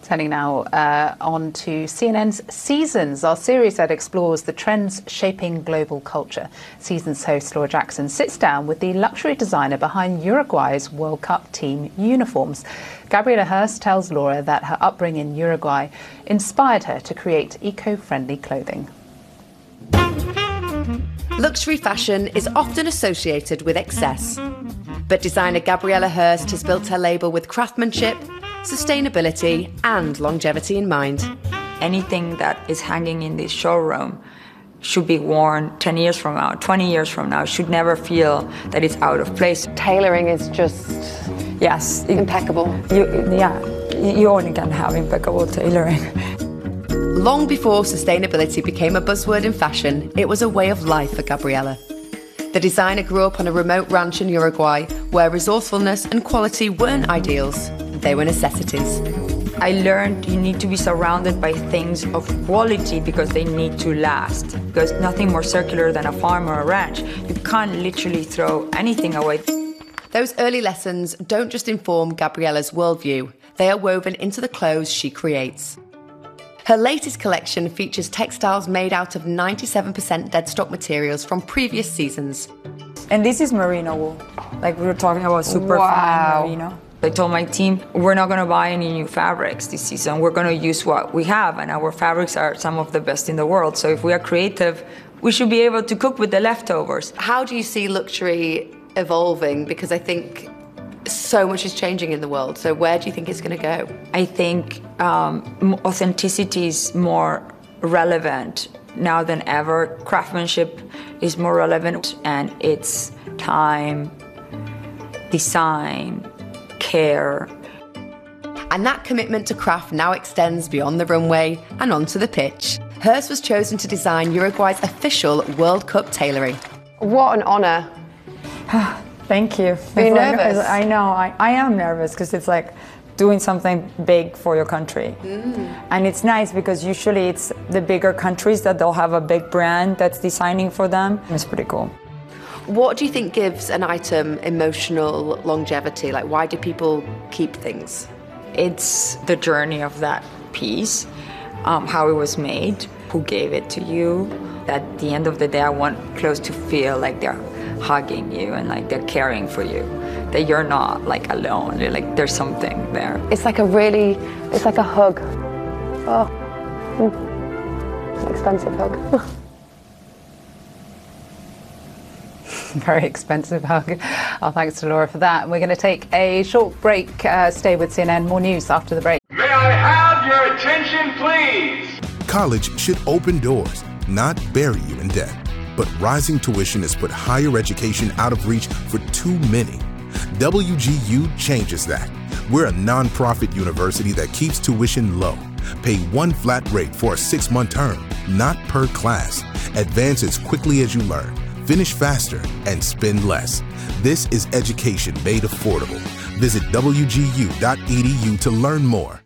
Turning now on to CNN's Seasons, our series that explores the trends shaping global culture. Seasons host Laura Jackson sits down with the luxury designer behind Uruguay's World Cup team uniforms. Gabriela Hearst tells Laura that her upbringing in Uruguay inspired her to create eco-friendly clothing. Luxury fashion is often associated with excess, but designer Gabriela Hearst has built her label with craftsmanship, sustainability and longevity in mind. Anything that is hanging in this showroom should be worn 10 years from now, 20 years from now, should never feel that it's out of place. Tailoring is just impeccable. You only can have impeccable tailoring. Long before sustainability became a buzzword in fashion, it was a way of life for Gabriela. The designer grew up on a remote ranch in Uruguay where resourcefulness and quality weren't ideals, they were necessities. I learned you need to be surrounded by things of quality because they need to last. Because nothing more circular than a farm or a ranch. You can't literally throw anything away. Those early lessons don't just inform Gabriela's worldview, they are woven into the clothes she creates. Her latest collection features textiles made out of 97% dead stock materials from previous seasons. And this is merino wool. Like we were talking about super fine merino. I told my team, we're not going to buy any new fabrics this season. We're going to use what we have, and our fabrics are some of the best in the world. So if we are creative, we should be able to cook with the leftovers. How do you see luxury evolving? Because I think so much is changing in the world. So where do you think it's going to go? I think authenticity is more relevant now than ever. Craftsmanship is more relevant, and it's time, design, care. And that commitment to craft now extends beyond the runway and onto the pitch. Hearst was chosen to design Uruguay's official World Cup tailoring. What an honour. Thank you. Are you nervous? I know, I am nervous because it's like doing something big for your country. And it's nice because usually it's the bigger countries that they'll have a big brand that's designing for them. It's pretty cool. What do you think gives an item emotional longevity? Like, why do people keep things? It's the journey of that piece, how it was made, who gave it to you. At the end of the day, I want clothes to feel like they're hugging you and like they're caring for you, that you're not like alone, you're like there's something there. It's like a hug. Oh, expensive hug. Very expensive hug. Oh, thanks to Laura for that. We're going to take a short break. Stay with CNN. More news after the break. May I have your attention, please? College should open doors, not bury you in debt. But rising tuition has put higher education out of reach for too many. WGU changes that. We're a nonprofit university that keeps tuition low. Pay one flat rate for a 6-month term, not per class. Advance as quickly as you learn. Finish faster and spend less. This is education made affordable. Visit WGU.edu to learn more.